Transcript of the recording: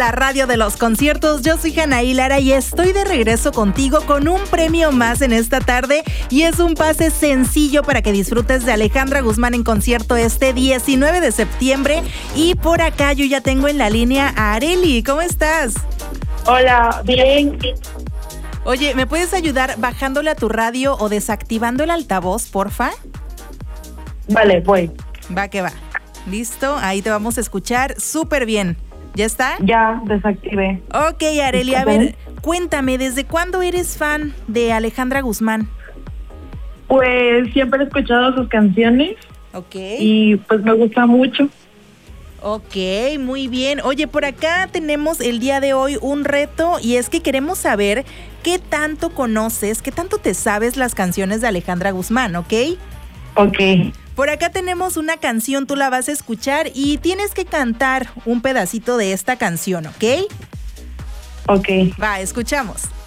La radio de los conciertos. Yo soy Anaí Lara y estoy de regreso contigo con un premio más en esta tarde y es un pase sencillo para que disfrutes de Alejandra Guzmán en concierto este 19 de septiembre. Y por acá yo ya tengo en la línea a Areli. ¿Cómo estás? Hola, bien. Oye, ¿me puedes ayudar bajándole a tu radio o desactivando el altavoz, porfa? Vale, voy. Va que va. Listo, ahí te vamos a escuchar súper bien. ¿Ya está? Ya, desactivé. Ok, Areli, a ver, cuéntame, ¿desde cuándo eres fan de Alejandra Guzmán? Pues siempre he escuchado sus canciones. Ok. Y pues me gusta mucho. Ok, muy bien. Oye, por acá tenemos el día de hoy un reto y es que queremos saber qué tanto conoces, qué tanto te sabes las canciones de Alejandra Guzmán, ¿ok? Ok. Por acá tenemos una canción, tú la vas a escuchar y tienes que cantar un pedacito de esta canción, ¿ok? Ok. Va, escuchamos.